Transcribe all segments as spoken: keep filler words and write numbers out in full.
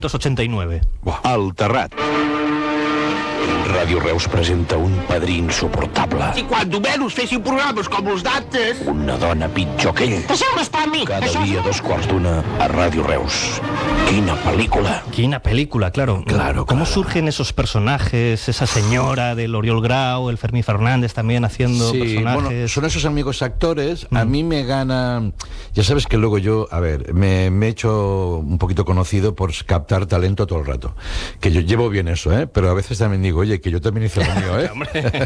ochenta y nueve. El Terrat. Ràdio Reus presenta un padrí insuportable. Si quan menys féssiu programes com els d'antes... Una dona pitjor que ell. Deixeu-nos per mi. Cada Això dia és... a dos quarts d'una a Ràdio Reus. Quina pel·lícula. Quina película, claro. Claro, ¿Cómo claro. surgen esos personajes? Esa señora del Oriol Grau, el Fermín Fernández también haciendo Sí, personajes. bueno, son esos amigos actores. Mm. A mí me gana... Ya sabes que luego yo, a ver, me, me he hecho un poquito conocido por captar talento todo el rato. Que yo llevo bien eso, ¿eh? Pero a veces también digo, oye, que yo también hice lo mío, ¿eh?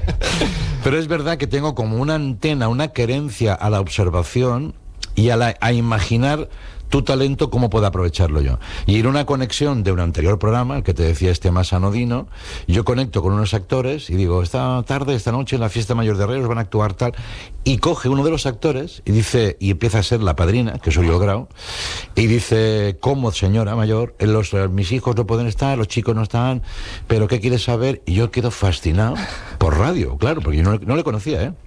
Pero es verdad que tengo como una antena, una querencia a la observación y a, la, a imaginar tu talento, cómo puedo aprovecharlo yo. Y en una conexión de un anterior programa, el que te decía este más anodino, yo conecto con unos actores y digo, esta tarde, esta noche en la fiesta mayor de Reus van a actuar tal, y coge uno de los actores y dice, y empieza a ser la padrina, que es Oriol Grau, y dice, ¿cómo, señora mayor? Los, mis hijos no pueden estar, los chicos no están, pero ¿qué quieres saber? Y yo quedo fascinado por radio, claro, porque yo no, no le conocía, ¿eh?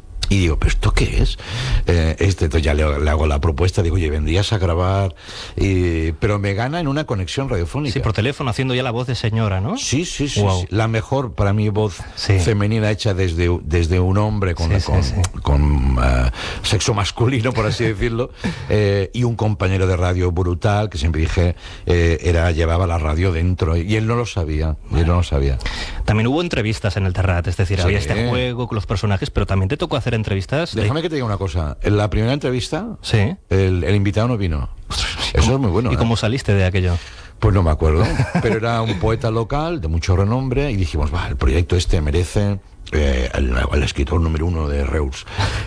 Y digo, ¿pero esto qué es? Eh, este, entonces ya le, le hago la propuesta, digo, oye, vendrías a grabar, y, pero me gana en una conexión radiofónica. Sí, por teléfono, haciendo ya la voz de señora, ¿no? Sí, sí, sí, Wow. sí. La mejor para mí voz Sí. femenina hecha desde, desde un hombre con, Sí, sí, con, sí. con uh, sexo masculino, por así decirlo, eh, y un compañero de radio brutal, que siempre dije, eh, era llevaba la radio dentro, y él no lo sabía, y él no lo sabía. También hubo entrevistas en el Terrat, es decir, Sí. había este juego con los personajes, pero también te tocó hacer entrevistas. de- Déjame que te diga una cosa, en la primera entrevista, Sí. el, el invitado no vino. Eso es muy bueno. ¿Y ¿eh? cómo saliste de aquello? Pues no me acuerdo, pero era un poeta local de mucho renombre y dijimos, va, el proyecto este merece eh, el, el escritor número uno de Reus.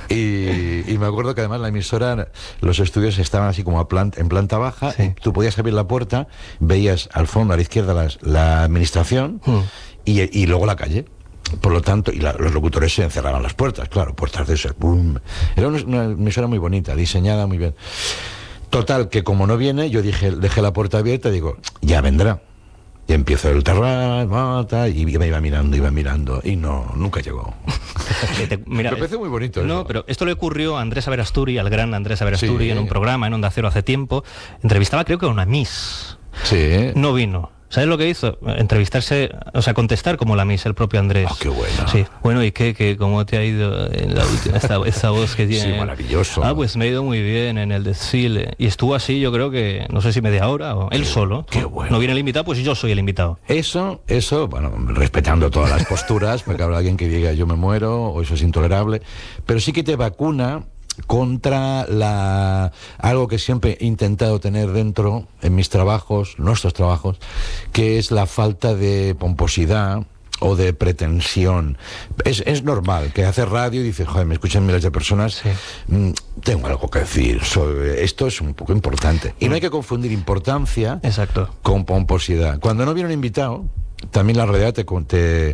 Y, y me acuerdo que además la emisora, los estudios estaban así como a plant, en planta baja, Sí. y tú podías abrir la puerta, veías al fondo, a la izquierda, las- la administración Mm. y, y luego la calle. Por lo tanto, y la- los locutores se encerraban las puertas, claro, puertas de esas, boom. Era una, una emisora muy bonita, diseñada muy bien. Total, que como no viene, yo dije, dejé la puerta abierta y digo, ya vendrá. Y empiezo el Terrat, va, tal, y me iba mirando, iba mirando, y no, nunca llegó. Que te- mira, Me parece muy bonito No, eso. pero esto le ocurrió a Andrés Averasturi, al gran Andrés Averasturi, Sí. en un programa en Onda Cero hace tiempo. Entrevistaba, creo que a una Miss. Sí. No vino. ¿Sabes lo que hizo? Entrevistarse, o sea, contestar como la Miss, el propio Andrés. Ah, qué bueno. Sí. Bueno, ¿y qué? qué ¿Cómo te ha ido en la última, esta, esta voz que tiene? Sí, maravilloso. Ah, pues me ha ido muy bien en el desfile. Y estuvo así, yo creo que, no sé si media hora o él solo. qué ¿no? bueno. No viene el invitado, pues yo soy el invitado. Eso, eso, bueno, respetando todas las posturas, porque habrá alguien que diga yo me muero o eso es intolerable, pero sí que te vacuna contra la algo que siempre he intentado tener dentro en mis trabajos, nuestros trabajos, que es la falta de pomposidad o de pretensión. Es, es normal que haces radio y dices, joder, me escuchan miles de personas, Sí. mm, tengo algo que decir, sobre esto es un poco importante. Y no hay que confundir importancia Exacto. con pomposidad. Cuando no viene un invitado, también la realidad te, te,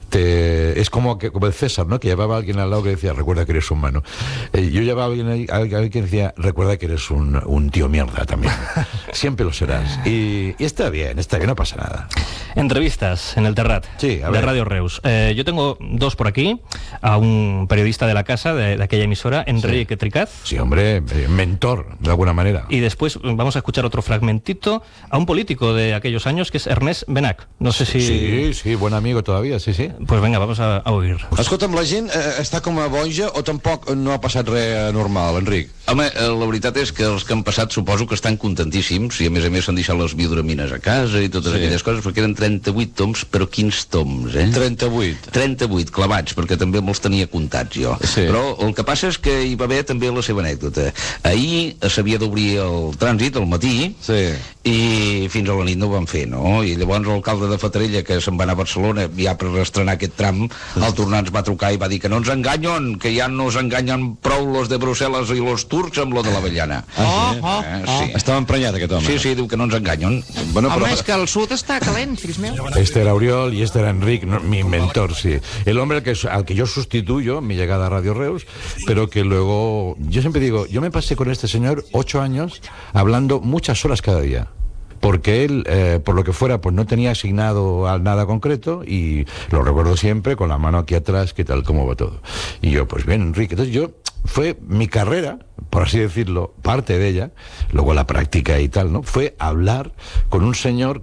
te- es como, que, como el César, ¿no? Que llevaba a alguien al lado que decía, recuerda que eres humano. Eh, yo llevaba a alguien, ahí- a alguien que decía, recuerda que eres un, un tío mierda también. Siempre lo serás. Y, y está bien, está bien, no pasa nada. Entrevistas en el Terrat, Sí, a de ver. Radio Reus. Eh, yo tengo dos por aquí, a un periodista de la casa, de, de aquella emisora, Enrique Tricaz, Sí, hombre, eh, mentor, de alguna manera. y después vamos a escuchar otro fragmentito a un político de aquellos años, que es Ernest Benac. No sé si... Sí, sí, buen amigo todavía, sí, sí. Pues venga, vamos a, a oír. Escolta'm, la gent eh, està com a boja o tampoc no ha passat res anormal, Enric? Home, eh, la veritat és que els que han passat suposo que estan contentíssims i a més a més s'han deixat les biodramines a casa i totes Sí. aquelles coses, perquè eren trenta-vuit toms, però quins toms, eh? trenta-vuit. trenta-vuit clavats, perquè també me'ls tenia comptats jo. Sí. Però el que passa és que hi va haver també la seva anècdota. Ahir s'havia d'obrir el trànsit al matí Sí. i fins a la nit no ho van fer, no? I llavors l'alcalde de Fatarella, que se'n va anar a Barcelona ja per estrenar aquest tram, al tornar ens va trucar i va dir que no ens enganyen, que ja no ens enganyen prou los de Brussel·les i los turcs amb lo de l'avellana. Ah, sí? Eh, sí. Estava emprenyat aquest home. Sí, sí, diu que no ens enganyen. Bueno, Home, però... és que el sud està calent, fills meus. Este era Oriol y este era Enric, no, mi mentor, sí. El hombre al que, al que yo sustituyo en mi llegada a Radio Reus, pero que luego, yo siempre digo, yo me pasé con este señor ocho años hablando muchas horas cada día. Porque él, eh, por lo que fuera, pues no tenía asignado a nada concreto y lo recuerdo siempre con la mano aquí atrás, qué tal, cómo va todo. Y yo, pues bien, Enrique. Entonces yo fue mi carrera, por así decirlo, parte de ella, luego la práctica y tal, ¿no? Fue hablar con un señor